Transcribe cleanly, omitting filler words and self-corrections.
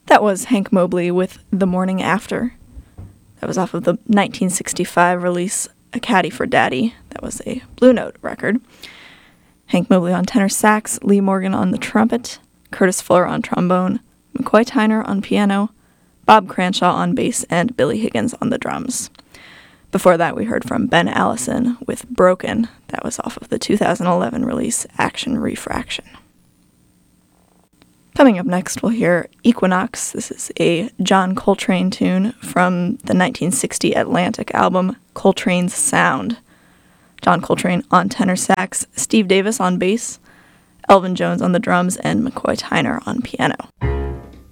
That was Hank Mobley with The Morning After. That was off of the 1965 release A Caddy for Daddy. That was a Blue Note record. Hank Mobley on tenor sax, Lee Morgan on the trumpet, Curtis Fuller on trombone, McCoy Tyner on piano, Bob Cranshaw on bass, and Billy Higgins on the drums. Before that, we heard from Ben Allison with Broken. That was off of the 2011 release Action Refraction. Coming up next, we'll hear Equinox. This is a John Coltrane tune from the 1960 Atlantic album Coltrane's Sound. John Coltrane on tenor sax, Steve Davis on bass, Elvin Jones on the drums, and McCoy Tyner on piano.